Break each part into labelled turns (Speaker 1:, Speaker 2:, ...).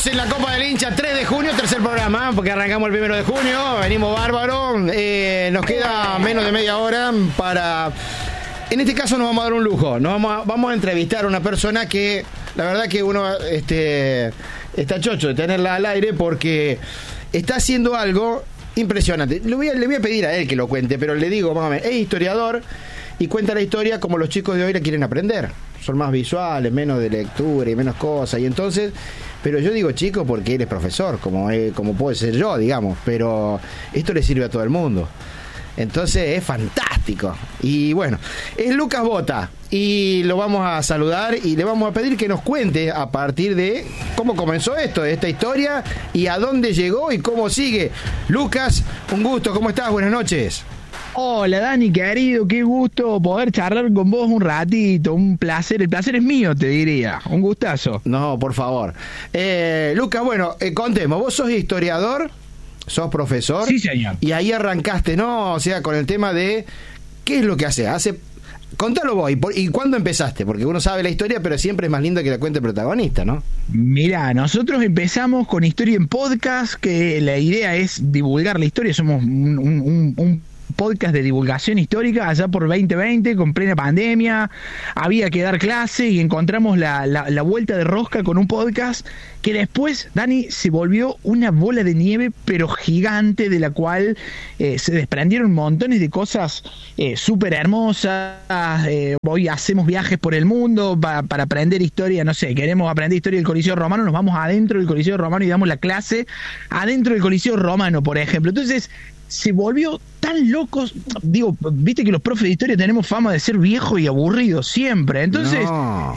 Speaker 1: Estamos en la Copa del Hincha, 3 de junio, tercer programa, porque arrancamos el 1 de junio, venimos bárbaro, nos queda menos de media hora para... En este caso nos vamos a dar un lujo, vamos a entrevistar a una persona que, la verdad que uno está chocho de tenerla al aire porque está haciendo algo impresionante. Le voy a pedir a él que lo cuente, pero le digo, más o menos, es historiador y cuenta la historia como los chicos de hoy la quieren aprender. Son más visuales, menos de lectura y menos cosas, y entonces... Pero yo digo chico porque él es profesor, como puede ser yo, digamos, pero esto le sirve a todo el mundo. Entonces es fantástico. Y bueno, es Lucas Bota y lo vamos a saludar y le vamos a pedir que nos cuente a partir de cómo comenzó esta historia y a dónde llegó y cómo sigue. Lucas, un gusto, ¿cómo estás? Buenas noches.
Speaker 2: Hola Dani, querido, qué gusto poder charlar con vos un ratito, un placer, el placer es mío, te diría, un gustazo.
Speaker 1: No, por favor. Lucas, bueno, contemos, vos sos historiador, sos profesor.
Speaker 2: Sí, señor.
Speaker 1: Y ahí arrancaste, ¿no? O sea, con el tema de qué es lo que hace. Contalo vos, ¿y cuándo empezaste? Porque uno sabe la historia, pero siempre es más lindo que la cuente el protagonista, ¿no?
Speaker 2: Mirá, nosotros empezamos con Historia en Podcast, que la idea es divulgar la historia, somos un podcast de divulgación histórica allá por 2020, con plena pandemia, había que dar clase y encontramos la vuelta de rosca con un podcast que después, Dani, se volvió una bola de nieve pero gigante, de la cual se desprendieron montones de cosas súper hermosas. Hoy hacemos viajes por el mundo para aprender historia, no sé, queremos aprender historia del Coliseo Romano, nos vamos adentro del Coliseo Romano y damos la clase adentro del Coliseo Romano, por ejemplo. Entonces se volvió tan locos, digo, viste que los profes de historia tenemos fama de ser viejos y aburridos siempre, entonces
Speaker 1: no.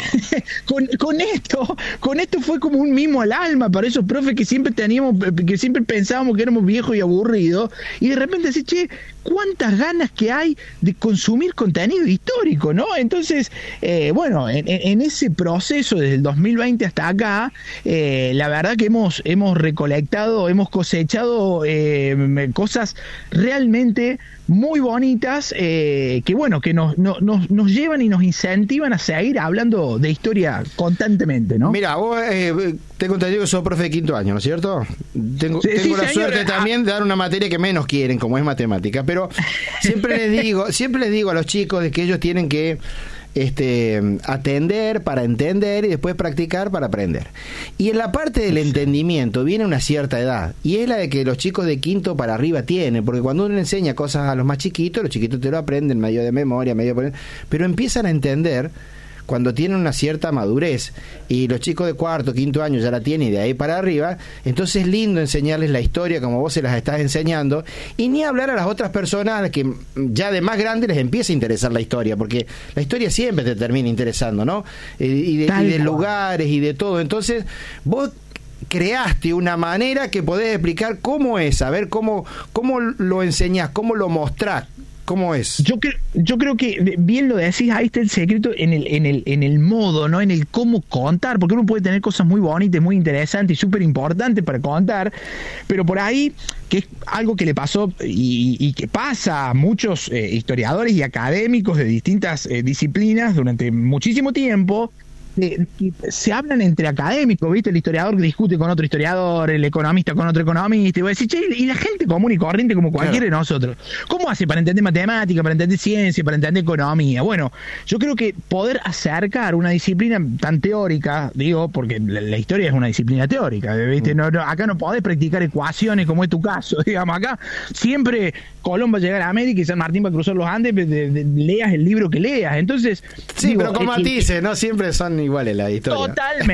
Speaker 2: Con esto fue como un mimo al alma para esos profes que siempre pensábamos que éramos viejos y aburridos, y de repente decís, che, cuántas ganas que hay de consumir contenido histórico, ¿no? Entonces, bueno, en ese proceso desde el 2020 hasta acá, la verdad que hemos recolectado, hemos cosechado cosas realmente muy bonitas, que bueno, que nos llevan y nos incentivan a seguir hablando de historia constantemente, ¿no?
Speaker 1: Mira, vos tengo entendido que sos profe de quinto año, ¿no es cierto? Tengo la suerte también de dar una materia que menos quieren, como es matemática, pero siempre les digo a los chicos de que ellos tienen que atender para entender y después practicar para aprender. Y en la parte del entendimiento viene una cierta edad, y es la de que los chicos de quinto para arriba tienen, porque cuando uno enseña cosas a los más chiquitos, los chiquitos te lo aprenden medio de memoria, pero empiezan a entender cuando tienen una cierta madurez, y los chicos de cuarto, quinto año ya la tienen, y de ahí para arriba, entonces es lindo enseñarles la historia como vos se las estás enseñando, y ni hablar a las otras personas a las que ya de más grandes les empieza a interesar la historia, porque la historia siempre te termina interesando, ¿no? Y de lugares y de todo. Entonces vos creaste una manera que podés explicar cómo es, a ver cómo lo enseñás, cómo lo mostrás. ¿Cómo es?
Speaker 2: Yo creo que bien lo decís, ahí está el secreto en el modo, ¿no? En el cómo contar, porque uno puede tener cosas muy bonitas, muy interesantes y súper importantes para contar, pero por ahí, que es algo que le pasó y que pasa a muchos historiadores y académicos de distintas disciplinas durante muchísimo tiempo, se hablan entre académicos, ¿viste? El historiador discute con otro historiador, el economista con otro economista, y voy a decir, che, y la gente común y corriente como cualquiera de nosotros, ¿cómo hace para entender matemática, para entender ciencia, para entender economía? Bueno, yo creo que poder acercar una disciplina tan teórica, digo, porque la historia es una disciplina teórica, ¿viste? Acá no podés practicar ecuaciones como es tu caso, digamos, acá siempre Colón va a llegar a América y San Martín va a cruzar los Andes, leas el libro que leas, entonces...
Speaker 1: Sí, digo, pero con matices, no siempre son iguales la historia.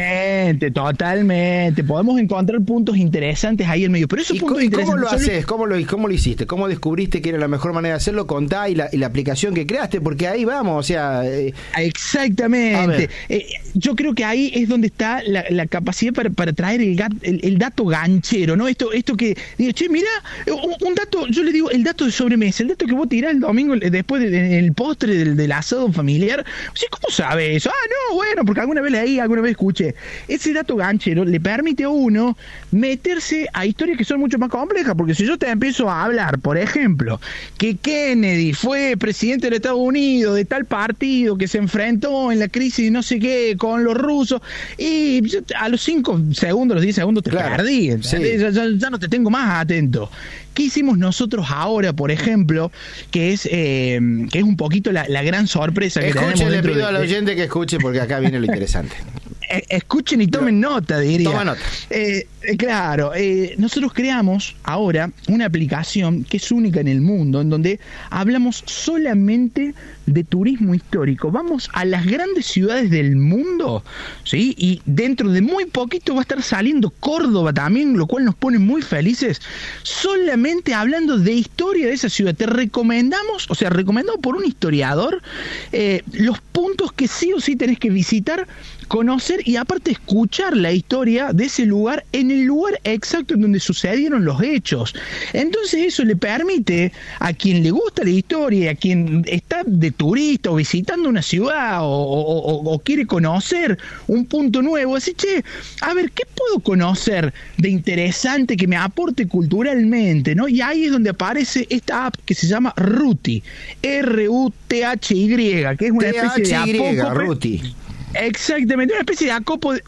Speaker 2: Totalmente. Podemos encontrar puntos interesantes ahí en medio. Pero esos puntos interesantes.
Speaker 1: ¿Cómo lo haces? ¿Cómo lo hiciste? ¿Cómo descubriste que era la mejor manera de hacerlo? Contá y la aplicación que creaste, porque ahí vamos, o sea.
Speaker 2: Exactamente. Yo creo que ahí es donde está la capacidad para traer el dato ganchero, ¿no? Esto que digo, che, mirá, un dato, yo le digo el dato de sobremesa, el dato que vos tirás el domingo después del postre del asado familiar. O sea, ¿cómo sabes eso? No, bueno, porque que alguna vez leí, alguna vez escuché. Ese dato ganchero le permite a uno meterse a historias que son mucho más complejas, porque si yo te empiezo a hablar, por ejemplo, que Kennedy fue presidente de Estados Unidos, de tal partido, que se enfrentó en la crisis no sé qué con los rusos, y yo a los 5 segundos, los 10 segundos te perdí,
Speaker 1: sí.
Speaker 2: ya no te tengo más atento. ¿Qué hicimos nosotros ahora, por ejemplo, que es un poquito la gran sorpresa que tenemos
Speaker 1: Escuchen, le
Speaker 2: dentro
Speaker 1: pido al oyente que escuche, porque acá viene lo interesante.
Speaker 2: Escuchen y tomen nota, diría.
Speaker 1: Toma nota.
Speaker 2: Claro, nosotros creamos ahora una aplicación que es única en el mundo, en donde hablamos solamente de turismo histórico. Vamos a las grandes ciudades del mundo, ¿sí? Y dentro de muy poquito va a estar saliendo Córdoba también, lo cual nos pone muy felices, solamente hablando de historia de esa ciudad. Te recomendamos, o sea, recomendado por un historiador, los puntos que sí o sí tenés que visitar, conocer y aparte escuchar la historia de ese lugar en el lugar exacto en donde sucedieron los hechos. Entonces eso le permite a quien le gusta la historia, a quien está de turista o visitando una ciudad o quiere conocer un punto nuevo, así, che, a ver, ¿qué puedo conocer de interesante que me aporte culturalmente, ¿no? Y ahí es donde aparece esta app que se llama Ruti, R-U-T-H-Y, que es una especie de apócope.
Speaker 1: Ruti.
Speaker 2: Exactamente, una especie de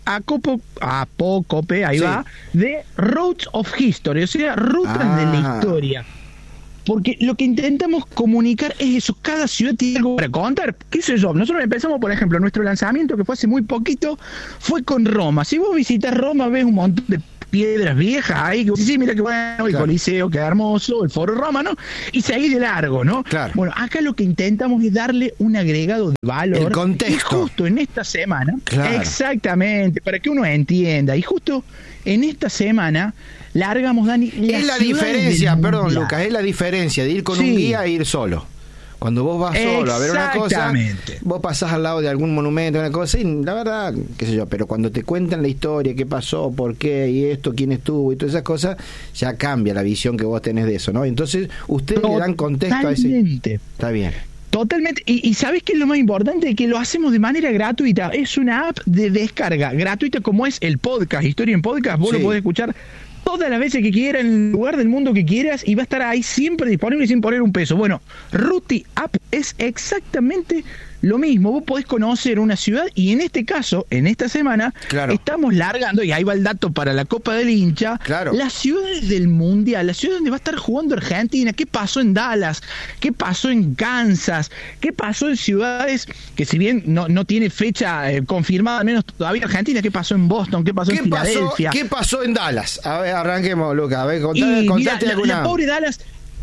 Speaker 2: apócope, ahí va, de Roads of History, o sea, rutas de la historia. Porque lo que intentamos comunicar es eso, cada ciudad tiene algo para contar. ¿Qué sé yo? Nosotros empezamos, por ejemplo, nuestro lanzamiento, que fue hace muy poquito, fue con Roma. Si vos visitas Roma, ves un montón de piedras viejas ahí, que sí, mira qué bueno, el Coliseo, qué hermoso, el Foro Romano, y seguís de largo, ¿no?
Speaker 1: Claro.
Speaker 2: Bueno, acá lo que intentamos es darle un agregado de valor.
Speaker 1: El contexto.
Speaker 2: Y justo en esta semana,
Speaker 1: claro,
Speaker 2: exactamente, para que uno entienda, y justo en esta semana largamos, Dani,
Speaker 1: es la diferencia, perdón, Lucas, es la diferencia de ir con un guía e ir solo. Cuando vos vas solo a ver una cosa, vos pasás al lado de algún monumento, una cosa, y la verdad, qué sé yo, pero cuando te cuentan la historia, qué pasó, por qué, y esto, quién estuvo, y todas esas cosas, ya cambia la visión que vos tenés de eso, ¿no? Entonces, ustedes le dan contexto a ese... Está bien.
Speaker 2: Totalmente, y ¿sabés qué es lo más importante? Que lo hacemos de manera gratuita. Es una app de descarga gratuita, como es el podcast, Historia en Podcast. Vos lo podés escuchar todas las veces que quieras, en el lugar del mundo que quieras, y va a estar ahí siempre disponible sin poner un peso. Bueno, Ruti App es exactamente lo mismo. Vos podés conocer una ciudad, y en este caso, en esta semana, estamos largando, y ahí va el dato para la Copa del Hincha, las ciudades del Mundial, la ciudad donde va a estar jugando Argentina. ¿Qué pasó en Dallas? ¿Qué pasó en Kansas? ¿Qué pasó en ciudades que, si bien no tiene fecha confirmada, al menos todavía Argentina? ¿Qué pasó en Boston? ¿Qué pasó en Filadelfia?
Speaker 1: ¿Qué pasó en Dallas? A ver, arranquemos, Lucas. A ver, contate alguna...
Speaker 2: La pobre Dallas...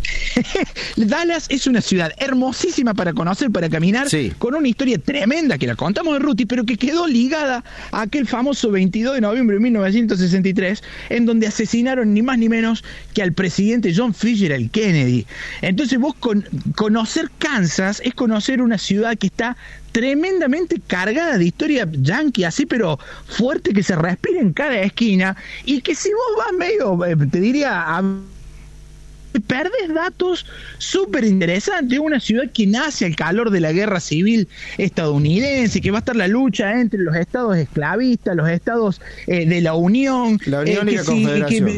Speaker 2: Dallas es una ciudad hermosísima para conocer, para caminar, con una historia tremenda que la contamos de Ruti, pero que quedó ligada a aquel famoso 22 de noviembre de 1963, en donde asesinaron ni más ni menos que al presidente John Fitzgerald Kennedy. Entonces vos conocer Kansas es conocer una ciudad que está tremendamente cargada de historia yankee, así, pero fuerte, que se respira en cada esquina, y que si vos vas medio, te diría, perdés datos súper interesantes. Una ciudad que nace al calor de la guerra civil estadounidense, que va a estar la lucha entre los estados esclavistas, los estados de la Unión
Speaker 1: y la Confederación.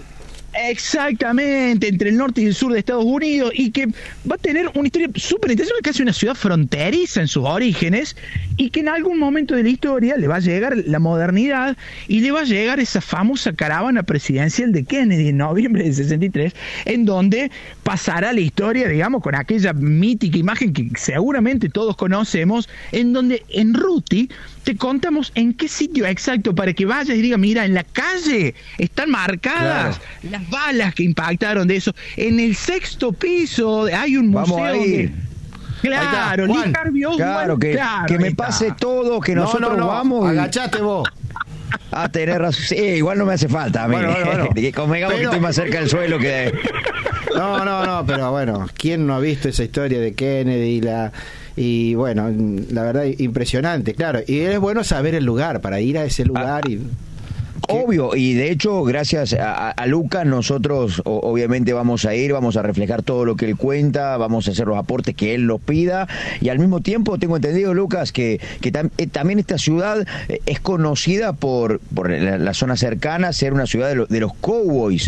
Speaker 2: Exactamente, entre el norte y el sur de Estados Unidos, y que va a tener una historia súper interesante, casi una ciudad fronteriza en sus orígenes, y que en algún momento de la historia le va a llegar la modernidad y le va a llegar esa famosa caravana presidencial de Kennedy en noviembre del 63, en donde pasará la historia, digamos, con aquella mítica imagen que seguramente todos conocemos, en donde en Ruti te contamos en qué sitio exacto, para que vayas y digas, mira, en la calle están marcadas las balas que impactaron de eso. En el 6º piso hay un museo.
Speaker 3: Vamos ahí.
Speaker 2: Claro,
Speaker 3: Lee Harvey Oswald, que me pase todo, que nosotros vamos.
Speaker 1: Agachate vos.
Speaker 3: Ah, tenés razón. Sí, igual no me hace falta a mí. Bueno. Que convengamos que estoy más cerca del suelo que...
Speaker 1: No, pero bueno, ¿quién no ha visto esa historia de Kennedy y bueno, la verdad, impresionante, claro. Y es bueno saber el lugar, para ir a ese lugar y...
Speaker 3: Obvio, y de hecho, gracias a Luca, nosotros obviamente vamos a ir, vamos a reflejar todo lo que él cuenta, vamos a hacer los aportes que él los pida, y al mismo tiempo tengo entendido, Lucas, que también esta ciudad es conocida por la zona cercana, ser una ciudad de los cowboys,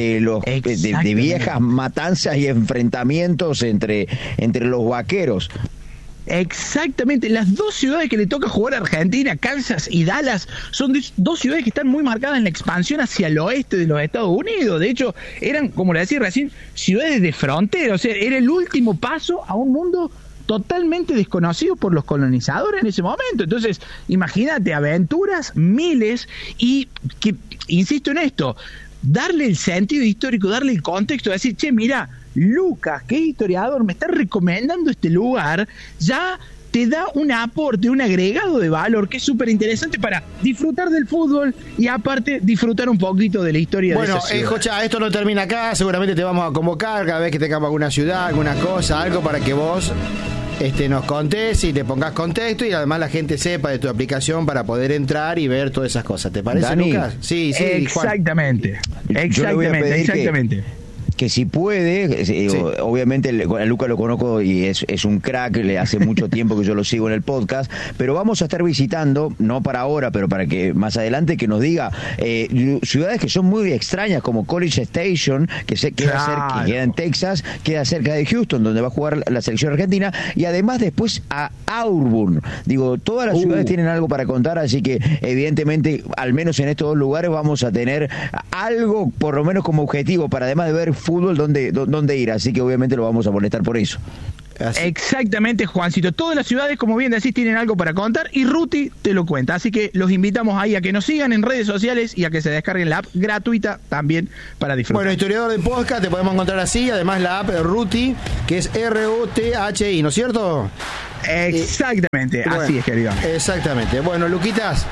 Speaker 3: de viejas matanzas y enfrentamientos entre los vaqueros.
Speaker 2: Exactamente, las dos ciudades que le toca jugar a Argentina, Kansas y Dallas, son dos ciudades que están muy marcadas en la expansión hacia el oeste de los Estados Unidos. De hecho, eran, como le decía recién, ciudades de frontera. O sea, era el último paso a un mundo totalmente desconocido por los colonizadores en ese momento. Entonces, imagínate, aventuras, miles, y que, insisto en esto, darle el sentido histórico, darle el contexto, decir, che, mira, Lucas, que es historiador, me está recomendando este lugar, ya te da un aporte, un agregado de valor que es súper interesante para disfrutar del fútbol y aparte disfrutar un poquito de la historia de esa ciudad. Bueno,
Speaker 1: Jocha, esto no termina acá, seguramente te vamos a convocar cada vez que tengamos alguna ciudad, alguna cosa, algo para que vos nos contés y te pongas contexto y además la gente sepa de tu aplicación para poder entrar y ver todas esas cosas. ¿Te parece, Dani? Lucas?
Speaker 2: Sí, exactamente. Juan. Exactamente.
Speaker 3: Que si puede, sí. Obviamente a Luca lo conozco y es un crack, le hace mucho tiempo que yo lo sigo en el podcast, pero vamos a estar visitando, no para ahora, pero para que más adelante que nos diga ciudades que son muy extrañas, como College Station, que queda en Texas, queda cerca de Houston, donde va a jugar la selección argentina, y además después a Auburn. Digo, todas las ciudades tienen algo para contar, así que evidentemente, al menos en estos dos lugares vamos a tener algo, por lo menos como objetivo, para además de ver fútbol, dónde ir, así que obviamente lo vamos a molestar por eso.
Speaker 2: Así. Exactamente, Juancito. Todas las ciudades, como bien decís, tienen algo para contar y Ruti te lo cuenta. Así que los invitamos ahí a que nos sigan en redes sociales y a que se descarguen la app gratuita también para disfrutar.
Speaker 1: Bueno, historiador de podcast, te podemos encontrar así. Además, la app Ruti, que es RUTHI, ¿no es cierto?
Speaker 2: Exactamente, así es, querido.
Speaker 1: Exactamente. Bueno, Luquitas,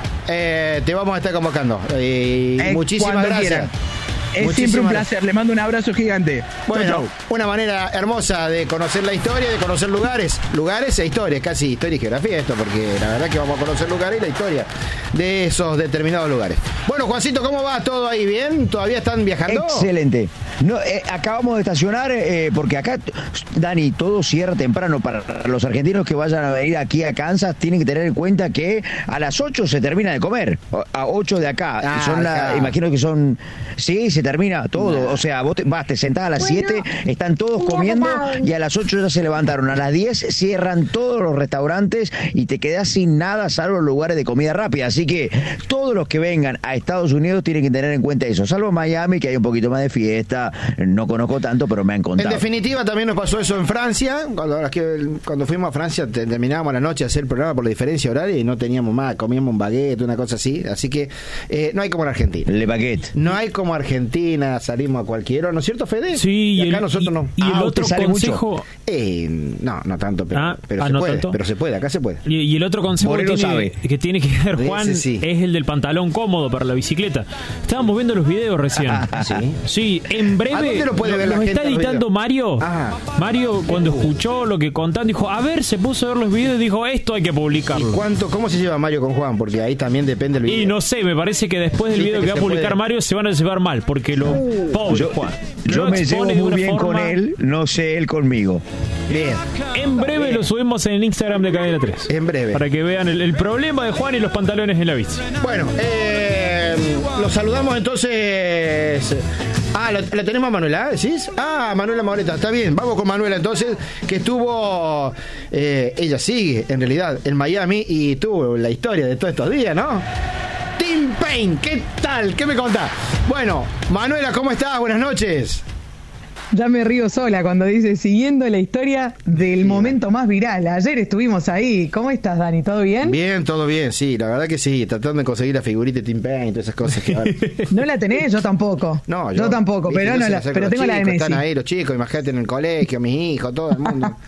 Speaker 1: te vamos a estar convocando. Muchísimas gracias.
Speaker 2: Quieran. Es siempre un placer, le mando un abrazo gigante.
Speaker 1: Bueno, chau. Una manera hermosa de conocer la historia, de conocer lugares e historias, casi historia y geografía esto, porque la verdad que vamos a conocer lugares y la historia de esos determinados lugares. Bueno, Juancito, ¿cómo va todo ahí? ¿Bien? ¿Todavía están viajando?
Speaker 3: Excelente. No, acabamos de estacionar porque acá, Dani, todo cierra temprano. Para los argentinos que vayan a venir aquí a Kansas, tienen que tener en cuenta que a las 8 se termina de comer, a 8 de acá. Imagino que son... Sí, se termina todo. O sea, vos te sentás a las 7, están todos comiendo y a las 8 ya se levantaron. A las 10 cierran todos los restaurantes y te quedás sin nada salvo los lugares de comida rápida. Así que todos los que vengan a Estados Unidos tienen que tener en cuenta eso. Salvo Miami, que hay un poquito más de fiesta. No conozco tanto, pero me han contado.
Speaker 1: En definitiva, también nos pasó eso en Francia. Cuando fuimos a Francia terminábamos la noche a hacer el programa por la diferencia horaria y no teníamos más. Comíamos un baguette, una cosa así. Así que no hay como en Argentina.
Speaker 3: Le baguette.
Speaker 1: No hay como Argentina, salimos a cualquier hora, ¿no es cierto, Fede?
Speaker 2: Sí,
Speaker 1: y acá nosotros no.
Speaker 2: Y el otro consejo...
Speaker 1: no tanto, pero se puede. Tanto. Pero se puede, acá se puede.
Speaker 2: Y el otro consejo que tiene que ver, Juan, es el del pantalón cómodo para la bicicleta. Estábamos viendo los videos recién. Sí, en breve los está editando Mario. Mario, cuando escuchó lo que contaban, dijo, a ver, se puso a ver los videos y dijo, esto hay que publicarlo.
Speaker 1: ¿Y cómo se lleva Mario con Juan? Porque ahí también depende el video.
Speaker 2: Y no sé, me parece que después del video que va a publicar Mario se van a llevar mal, porque pobre Juan.
Speaker 3: Yo me llevo muy bien con él, no sé él conmigo.
Speaker 1: Bien.
Speaker 2: En breve lo subimos en el Instagram de Cadena 3.
Speaker 1: En breve.
Speaker 2: Para que vean el problema de Juan y los pantalones en la bici.
Speaker 1: Bueno, los saludamos entonces. ¿La tenemos a Manuela? ¿Decís? Manuela Moreta, está bien. Vamos con Manuela entonces, que estuvo, ella sigue en realidad en Miami y tuvo la historia de todos estos días, ¿no? Tim Payne, ¿qué tal? ¿Qué me contás? Bueno, Manuela, ¿cómo estás? Buenas noches.
Speaker 4: Ya me río sola cuando dice siguiendo la historia del momento más viral. Ayer estuvimos ahí. ¿Cómo estás, Dani? ¿Todo bien?
Speaker 1: Bien, todo bien, sí. La verdad que sí. Tratando de conseguir la figurita de Tim Payne y todas esas cosas que ahora...
Speaker 4: ¿No la tenés? Yo tampoco.
Speaker 1: No,
Speaker 4: yo tampoco, pero no la, pero tengo la de Messi.
Speaker 1: Están ahí los chicos, imagínate en el colegio, mis hijos, todo el mundo.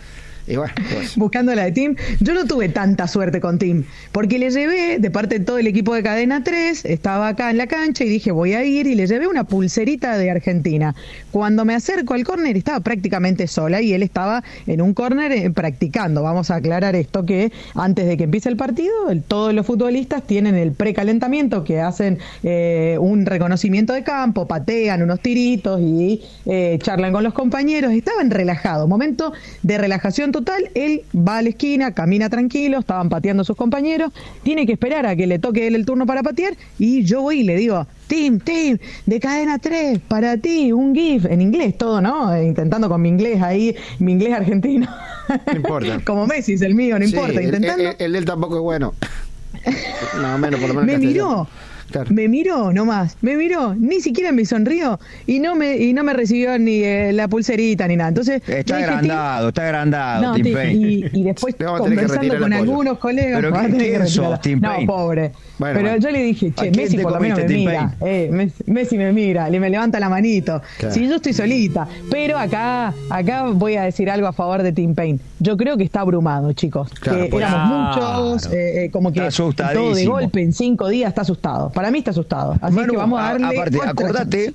Speaker 1: Y bueno, pues.
Speaker 4: Buscando la de Tim. Yo no tuve tanta suerte con Tim, porque le llevé, de parte de todo el equipo de Cadena 3, estaba acá en la cancha y dije voy a ir, y le llevé una pulserita de Argentina. Cuando me acerco al córner estaba prácticamente sola y él estaba en un córner practicando. Vamos a aclarar esto, que antes de que empiece el partido, todos los futbolistas tienen el precalentamiento, que hacen un reconocimiento de campo, patean unos tiritos y charlan con los compañeros. Estaban relajados, momento de relajación total. Él va a la esquina, camina tranquilo, estaban pateando a sus compañeros, tiene que esperar a que le toque él el turno para patear, y yo voy y le digo: Tim, de Cadena 3, para ti, un GIF, en inglés todo, ¿no? Intentando con mi inglés ahí, mi inglés argentino.
Speaker 1: No importa.
Speaker 4: Como Messi es el mío, no importa, intentando.
Speaker 1: El de él tampoco es bueno. Más o menos, por lo menos.
Speaker 4: Me miró. Claro. Me miró nomás, ni siquiera me sonrió y no me recibió ni la pulserita ni nada. Entonces
Speaker 3: está agrandado,
Speaker 4: no,
Speaker 3: Tim Payne.
Speaker 4: Y después conversando con algunos colegas,
Speaker 3: pero ¿quién sos, Tim Payne?
Speaker 4: No, pobre.
Speaker 1: Bueno,
Speaker 4: pero yo le dije, che, Messi por lo menos me mira, Messi me mira, me levanta la manito.
Speaker 1: Claro.
Speaker 4: Sí, yo estoy solita, pero acá voy a decir algo a favor de Tim Payne. Yo creo que está abrumado, chicos.
Speaker 1: Claro,
Speaker 4: que éramos muchos, como que todo de golpe en 5 días está asustado. Para mí está asustado. Así
Speaker 3: Manu,
Speaker 4: que vamos a darle.
Speaker 3: Aparte, acordate.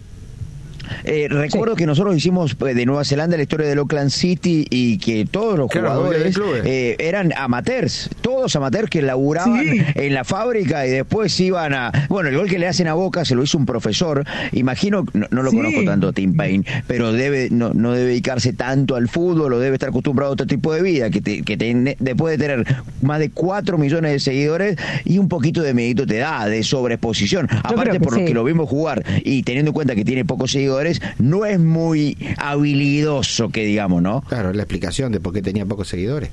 Speaker 3: Recuerdo que nosotros hicimos de Nueva Zelanda la historia del Auckland City y que todos los jugadores eran amateurs, todos amateurs que laburaban en la fábrica y después iban a... Bueno, el gol que le hacen a Boca se lo hizo un profesor, imagino, no lo conozco tanto a Tim Payne, pero no debe dedicarse tanto al fútbol o debe estar acostumbrado a otro tipo de vida, después de tener más de 4 millones de seguidores y un poquito de miedito te da, de sobreexposición. Aparte por los que lo vimos jugar y teniendo en cuenta que tiene pocos seguidores, no es muy habilidoso, que digamos, ¿no?
Speaker 1: Claro, la explicación de por qué tenía pocos seguidores.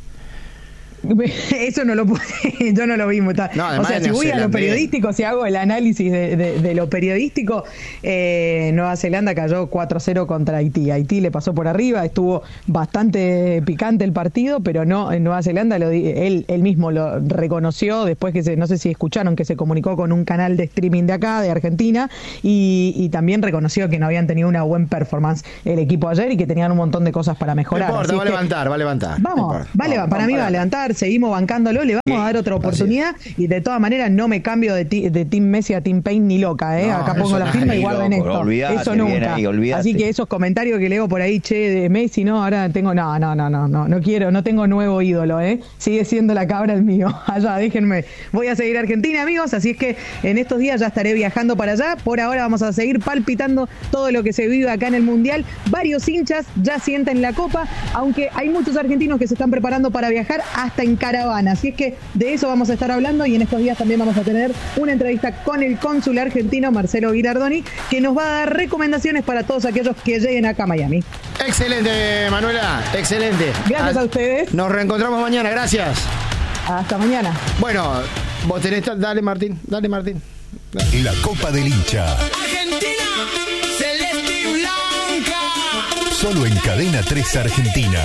Speaker 4: Eso no lo pude, yo no lo vi mucho.
Speaker 1: No,
Speaker 4: o sea, si voy a lo periodístico, si hago el análisis de lo periodístico, Nueva Zelanda cayó 4-0 contra Haití. Haití le pasó por arriba, estuvo bastante picante el partido, pero no, en Nueva Zelanda él mismo lo reconoció después que no sé si escucharon que se comunicó con un canal de streaming de acá, de Argentina, y también reconoció que no habían tenido una buena performance el equipo ayer y que tenían un montón de cosas para mejorar.
Speaker 1: No importa, va a levantar.
Speaker 4: Vamos, para mí va a levantar. Seguimos bancándolo, le vamos a dar otra oportunidad y de todas maneras no me cambio de Team Messi a Team Payne ni loca, ¿eh? Acá pongo la firma y guarden esto. Eso nunca. Así que esos comentarios que leo por ahí, che, de Messi, no, ahora tengo, no quiero, no tengo nuevo ídolo, ¿eh? Sigue siendo la cabra el mío. Allá, déjenme. Voy a seguir Argentina, amigos, así es que en estos días ya estaré viajando para allá. Por ahora vamos a seguir palpitando todo lo que se vive acá en el Mundial. Varios hinchas ya sienten la copa, aunque hay muchos argentinos que se están preparando para viajar hasta en caravana, así es que de eso vamos a estar hablando y en estos días también vamos a tener una entrevista con el cónsul argentino Marcelo Girardoni, que nos va a dar recomendaciones para todos aquellos que lleguen acá a Miami.
Speaker 1: Excelente, Manuela, excelente.
Speaker 4: Gracias a ustedes.
Speaker 1: Nos reencontramos mañana, gracias.
Speaker 4: Hasta mañana.
Speaker 1: Bueno, vos tenés... Dale, Martín. Dale.
Speaker 5: La Copa del Hincha.
Speaker 6: Argentina, celeste y blanca.
Speaker 5: Solo en Cadena 3 Argentina.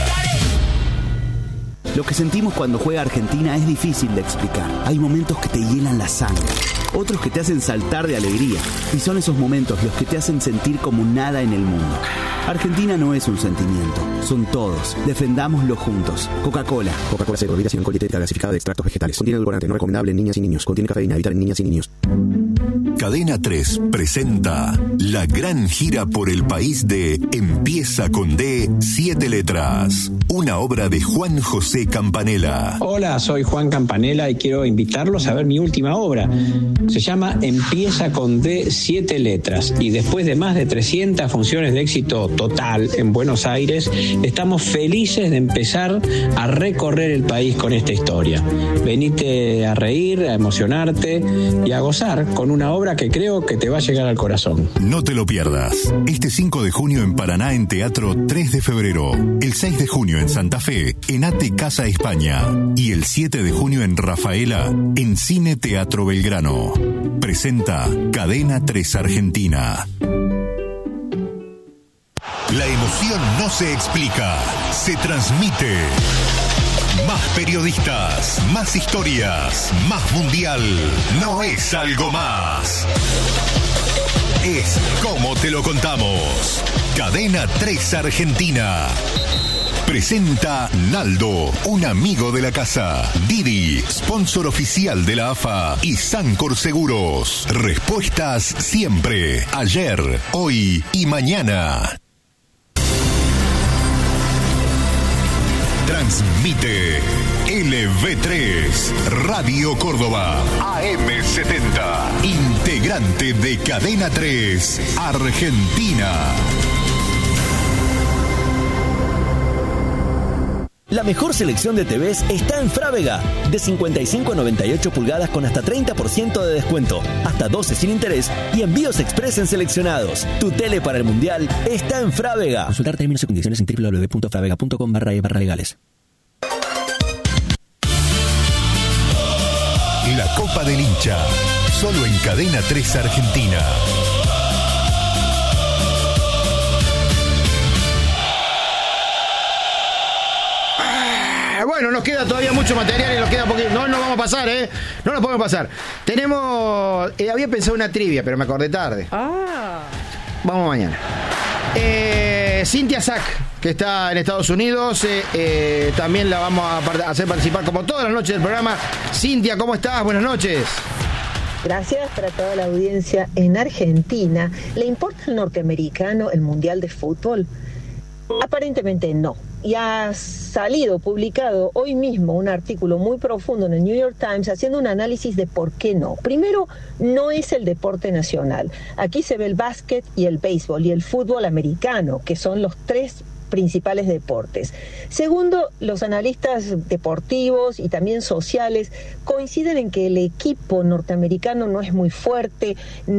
Speaker 7: Lo que sentimos cuando juega Argentina es difícil de explicar. Hay momentos que te hielan la sangre, otros que te hacen saltar de alegría. Y son esos momentos los que te hacen sentir como nada en el mundo. Argentina no es un sentimiento, son todos. Defendámoslo juntos. Coca-Cola.
Speaker 8: Coca-Cola cero, bebida sin alcohol, dietética gasificada de extractos vegetales. Contiene edulcorante no recomendable en niñas y niños. Contiene cafeína, evitar en niñas y niños.
Speaker 5: Cadena 3 presenta la gran gira por el país de Empieza con D, 7 letras. Una obra de Juan José Campanella.
Speaker 9: Hola, soy Juan Campanella y quiero invitarlos a ver mi última obra. Se llama Empieza con D, 7 letras. Y después de más de 300 funciones de éxito total en Buenos Aires, estamos felices de empezar a recorrer el país con esta historia. Venite a reír, a emocionarte y a gozar con una obra que creo que te va a llegar al corazón.
Speaker 5: No te lo pierdas. Este 5 de junio en Paraná en Teatro 3 de febrero. El 6 de junio en Santa Fe, en ATE Casa España. Y el 7 de junio en Rafaela, en Cine Teatro Belgrano. Presenta Cadena 3 Argentina. La emoción no se explica, se transmite. Más periodistas, más historias, más mundial. No es algo más. Es como te lo contamos. Cadena 3 Argentina Presenta Naldo, un amigo de la casa. Didi, sponsor oficial de la AFA y Sancor Seguros. Respuestas siempre, ayer, hoy y mañana. Transmite LV3, Radio Córdoba, AM70, integrante de Cadena 3, Argentina.
Speaker 10: La mejor selección de TVs está en Frávega. De 55 a 98 pulgadas con hasta 30% de descuento, hasta 12 sin interés y envíos express en seleccionados. Tu tele para el Mundial está en Frávega. Consultar términos y condiciones en www.fravega.com/legales.
Speaker 5: La Copa del Hincha, solo en Cadena 3 Argentina.
Speaker 1: Bueno, nos queda todavía mucho material y nos queda poquito. No nos vamos a pasar, no nos podemos pasar. Tenemos... había pensado una trivia, pero me acordé tarde. Vamos mañana. Cintia Sack, que está en Estados Unidos, también la vamos a hacer participar como todas las noches del programa. Cintia, ¿cómo estás? Buenas noches.
Speaker 11: Gracias para toda la audiencia en Argentina. ¿Le importa al norteamericano el Mundial de Fútbol? Aparentemente no. Y ha salido publicado hoy mismo un artículo muy profundo en el New York Times haciendo un análisis de por qué no. Primero, no es el deporte nacional. Aquí se ve el básquet y el béisbol y el fútbol americano, que son los tres principales deportes. Segundo, los analistas deportivos y también sociales coinciden en que el equipo norteamericano no es muy fuerte,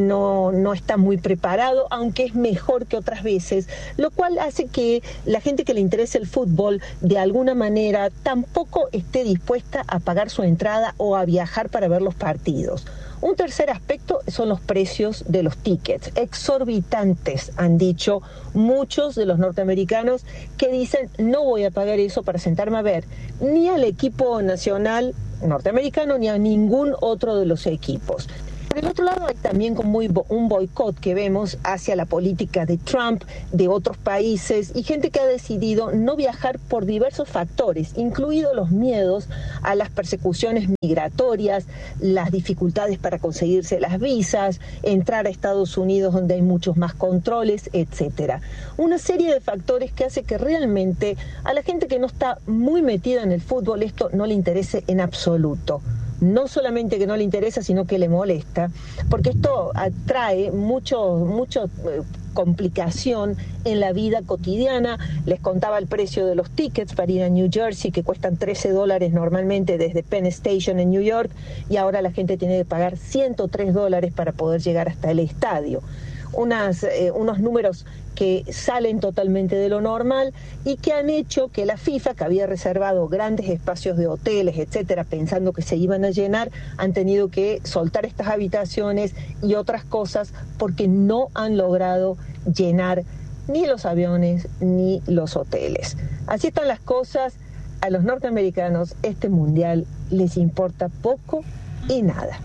Speaker 11: no está muy preparado, aunque es mejor que otras veces, lo cual hace que la gente que le interese el fútbol de alguna manera tampoco esté dispuesta a pagar su entrada o a viajar para ver los partidos. Un tercer aspecto son los precios de los tickets, exorbitantes, han dicho muchos de los norteamericanos que dicen no voy a pagar eso para sentarme a ver ni al equipo nacional norteamericano ni a ningún otro de los equipos. Por el otro lado hay también como un boicot que vemos hacia la política de Trump, de otros países y gente que ha decidido no viajar por diversos factores, incluidos los miedos a las persecuciones migratorias, las dificultades para conseguirse las visas, entrar a Estados Unidos donde hay muchos más controles, etcétera. Una serie de factores que hace que realmente a la gente que no está muy metida en el fútbol esto no le interese en absoluto. No solamente que no le interesa, sino que le molesta, porque esto atrae mucho complicación en la vida cotidiana. Les contaba el precio de los tickets para ir a New Jersey, que cuestan $13 normalmente desde Penn Station en New York, y ahora la gente tiene que pagar $103 para poder llegar hasta el estadio. Unos números que salen totalmente de lo normal y que han hecho que la FIFA, que había reservado grandes espacios de hoteles, etcétera, pensando que se iban a llenar, han tenido que soltar estas habitaciones y otras cosas porque no han logrado llenar ni los aviones ni los hoteles. Así están las cosas. A los norteamericanos este mundial les importa poco y nada.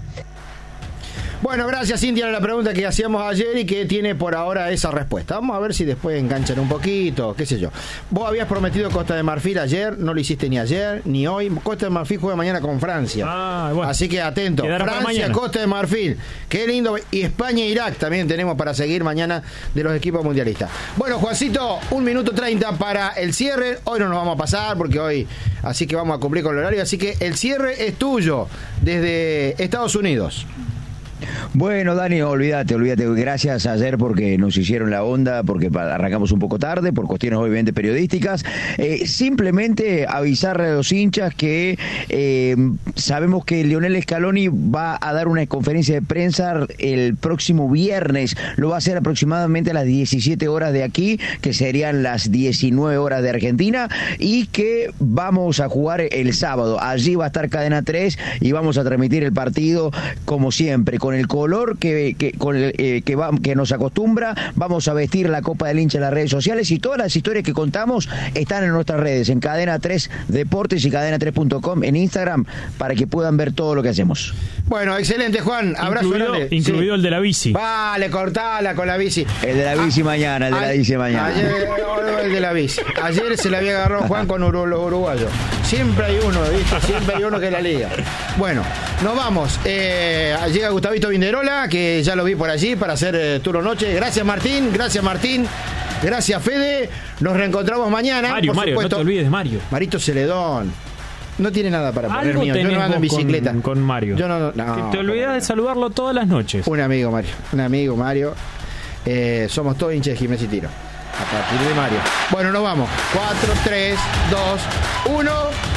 Speaker 1: Bueno, gracias Cintia, a la pregunta que hacíamos ayer y que tiene por ahora esa respuesta. Vamos a ver si después enganchan un poquito, qué sé yo. Vos habías prometido Costa de Marfil ayer, no lo hiciste ni ayer ni hoy. Costa de Marfil juega mañana con Francia. Bueno, así que atento. Francia, Costa de Marfil, qué lindo. Y España e Irak también tenemos para seguir mañana de los equipos mundialistas. Bueno, Juancito, 1:30 para el cierre. Hoy no nos vamos a pasar porque hoy, así que vamos a cumplir con el horario. Así que el cierre es tuyo desde Estados Unidos.
Speaker 3: Bueno, Dani, olvídate, gracias ayer porque nos hicieron la onda, porque arrancamos un poco tarde, por cuestiones obviamente periodísticas. Simplemente avisarle a los hinchas que sabemos que Lionel Scaloni va a dar una conferencia de prensa el próximo viernes, lo va a hacer aproximadamente a las 17 horas de aquí, que serían las 19 horas de Argentina, y que vamos a jugar el sábado. Allí va a estar Cadena 3 y vamos a transmitir el partido como siempre, con con el color que nos acostumbra, vamos a vestir la Copa del Hincha en las redes sociales, y todas las historias que contamos están en nuestras redes, en Cadena 3 Deportes y cadena3.com en Instagram, para que puedan ver todo lo que hacemos.
Speaker 1: Bueno, excelente, Juan. Abrazo grande.
Speaker 12: Incluido el de la bici.
Speaker 1: Vale, cortala con la bici.
Speaker 3: El de la bici mañana,
Speaker 1: Ayer, el de la bici. Ayer se la había agarrado Juan con los uruguayos. Siempre hay uno, ¿viste? Siempre hay uno que la liga. Bueno, nos vamos. Llega Gustavito Vinderola, que ya lo vi por allí para hacer turno noche. Gracias, Martín. Gracias, Fede. Nos reencontramos mañana.
Speaker 12: Mario, no te olvides, Mario.
Speaker 1: Marito Celedón. No tiene nada para poner mío. Yo no ando en bicicleta.
Speaker 12: Con Mario.
Speaker 1: Yo no.
Speaker 12: Que te olvidas de saludarlo todas las noches.
Speaker 1: Un amigo, Mario. Somos todos hinchas de Gimnasia y Tiro. A partir de Mario. Bueno, nos vamos. 4, 3, 2, 1.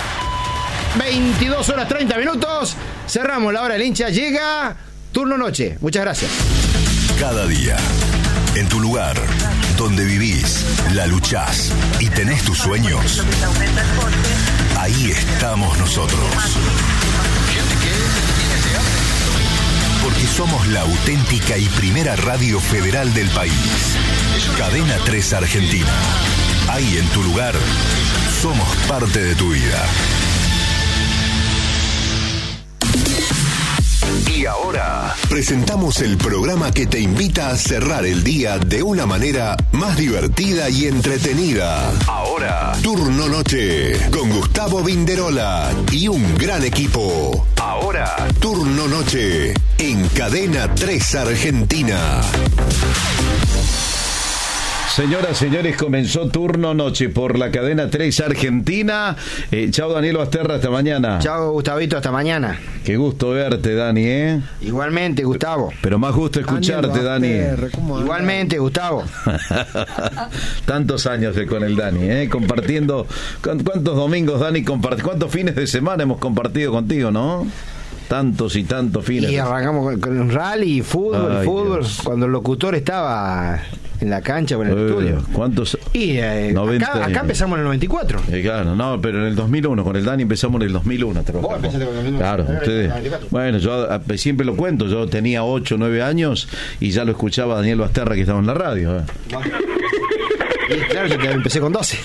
Speaker 1: 22 horas 30 minutos. Cerramos la hora del hincha. Llega turno noche. Muchas gracias.
Speaker 5: Cada día, en tu lugar, donde vivís, la luchás y tenés tus sueños, ahí estamos nosotros. Porque somos la auténtica y primera radio federal del país. Cadena 3 Argentina. Ahí en tu lugar, somos parte de tu vida. Y ahora presentamos el programa que te invita a cerrar el día de una manera más divertida y entretenida. Ahora, Turno Noche con Gustavo Vinderola y un gran equipo. Ahora, Turno Noche en Cadena 3 Argentina.
Speaker 13: Señoras, señores, comenzó Turno Noche por la Cadena 3 Argentina. Chao, Daniel Basterra, hasta mañana.
Speaker 1: Chao, Gustavito, hasta mañana.
Speaker 13: Qué gusto verte, Dani, ¿eh?
Speaker 1: Igualmente, Gustavo.
Speaker 13: Pero más gusto escucharte, Dani.
Speaker 1: Igualmente, Gustavo.
Speaker 13: Tantos años con el Dani, ¿eh? Compartiendo. ¿Cuántos domingos, Dani, cuántos fines de semana hemos compartido contigo, no? Tantos y tantos fines.
Speaker 1: Y arrancamos con rally, fútbol, Dios. Cuando el locutor estaba en la cancha o en el estudio.
Speaker 13: ¿Cuántos?
Speaker 1: Y acá empezamos en el 94.
Speaker 13: Claro, no, pero en el 2001, con el Dani empezamos en el 2001.
Speaker 1: ¿Vos empezaste con el 2001?
Speaker 13: Claro, ustedes. Bueno, yo siempre lo cuento, yo tenía 8 o 9 años y ya lo escuchaba Daniel Basterra, que estaba en la radio.
Speaker 1: Y claro, yo empecé con 12.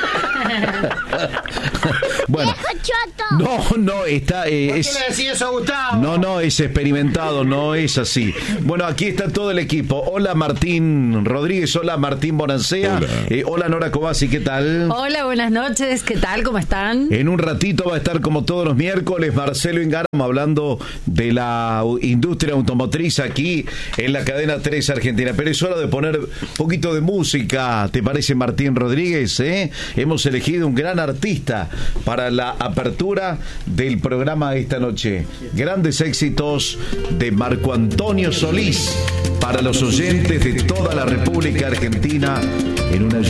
Speaker 13: Bueno, no, está.
Speaker 1: ¿Por qué le decís eso a Gustavo?
Speaker 13: No, es experimentado, no es así. Bueno, aquí está todo el equipo. Hola, Martín Rodríguez, hola, Martín Bonancea, hola, Nora Cobasi, ¿qué tal?
Speaker 14: Hola, buenas noches, ¿qué tal? ¿Cómo están?
Speaker 13: En un ratito va a estar, como todos los miércoles, Marcelo Ingaramo hablando de la industria automotriz aquí en la Cadena 3 Argentina. Pero es hora de poner un poquito de música, ¿te parece, Martín Rodríguez? Hemos elegido un gran artista para la apertura del programa esta noche. Grandes éxitos de Marco Antonio Solís para los oyentes de toda la República Argentina en una